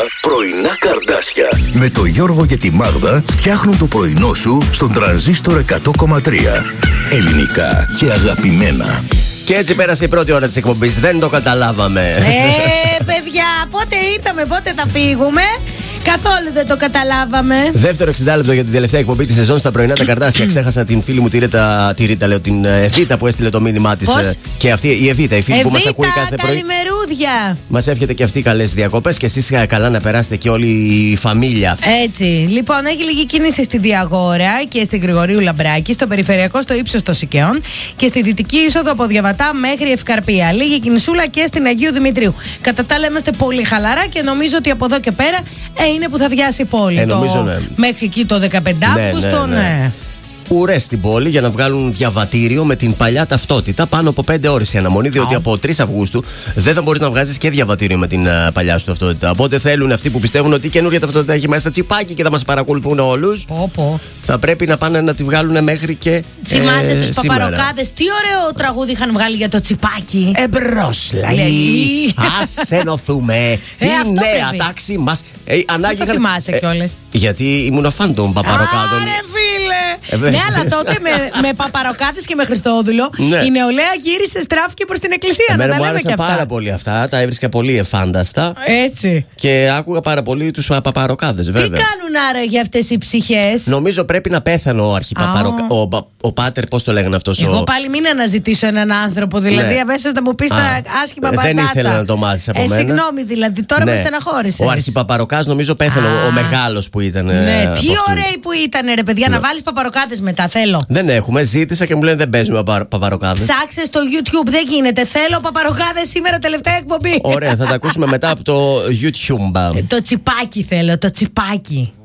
πρωινά καρδάσια. Με το Γιώργο και τη Μάγδα φτιάχνουν το πρωινό σου στον τρανζίστορ 100,3. Ελληνικά και αγαπημένα. Και έτσι πέρασε η πρώτη ώρα της εκπομπής. Δεν το καταλάβαμε. Παιδιά, πότε ήρθαμε, πότε θα φύγουμε. Καθόλου δεν το καταλάβαμε. Δεύτερο 60 λεπτό για την τελευταία εκπομπή τη σεζόν στα πρωινά τα καρδάσια. Ξέχασα την φίλη μου τη Ρίτα, λέω, την Εβίτα που έστειλε το μήνυμά τη. Και αυτή η Εβίτα, η φίλη που μας ακούει κάθε πρωί. Καλημερούδια. Μας εύχεται και αυτή καλές διακοπές και εσείς καλά να περάσετε και όλη η φαμίλια. Έτσι. Λοιπόν, έχει λίγη κίνηση στη Διαγόρα και στην Γρηγορίου Λαμπράκη, στο περιφερειακό στο ύψος των Σικαιών και στη δυτική είσοδο από Διαβατά μέχρι Ευκαρπία. Λίγη κινησούλα και στην Αγίου Δημητρίου. Κατά τα άλλα, είμαστε πολύ χαλαρά και νομίζω ότι από εδώ και πέρα είναι που θα βιάσει η πόλη. Νομίζω, ναι. Μέχρι εκεί το 15 Αύγουστο, ναι. Ουρές στην πόλη για να βγάλουν διαβατήριο με την παλιά ταυτότητα πάνω από 5 ώρες η αναμονή, διότι από 3 Αυγούστου δεν θα μπορείς να βγάζεις και διαβατήριο με την παλιά σου ταυτότητα. Οπότε θέλουν αυτοί που πιστεύουν ότι η καινούργια ταυτότητα έχει μέσα τσιπάκι και θα μας παρακολουθούν όλους. Θα πρέπει να πάνε να τη βγάλουν μέχρι και. Θυμάσαι τους Παπαροκάδες, τι ωραίο τραγούδι είχαν βγάλει για το τσιπάκι. Εμπρός λέει. Ας ενωθούμε. Η νέα τάξη μας. Το θυμάσαι κιόλας. Γιατί ήμουν φαν των Παπαροκάδων. Άρε φίλε! Ναι, αλλά τότε με Παπαροκάδες και με Χριστόδουλο η νεολαία γύρισε, στράφηκε προς την εκκλησία. Εμένα μου άρεσαν πάρα πολύ αυτά. Τα έβρισκα πολύ εφάνταστα. Έτσι. Και άκουγα πάρα πολύ τους Παπαροκάδες, βέβαια. Τι κάνουν άραγε αυτές οι ψυχές? Νομίζω πρέπει να πέθανε ο ο πάτερ, πώς το λέγανε αυτός. Εγώ πάλι μην αναζητήσω έναν άνθρωπο, δηλαδή αμέσως να μου πεις τα άσχημα πατάτα. Δεν ήθελα να το μάθεις από μένα. Συγγνώμη, δηλαδή τώρα με στεναχώρησες. Ο αρχιπαπαροκάς νομίζω πέθανε, ο μεγάλος που ήταν. Ναι, τι ωραίοι που ήταν, ρε παιδιά, να βάλεις Παπαροκάδες μετά, θέλω. Δεν έχουμε, ζήτησα και μου λένε δεν παίζουμε Παπαροκάδες. Ψάξε στο YouTube, δεν γίνεται. Θέλω Παπαροκάδες σήμερα, τελευταία εκπομπή. Ωραία, θα τα ακούσουμε μετά από το YouTube. Το τσιπάκι θέλω, το τσιπάκι.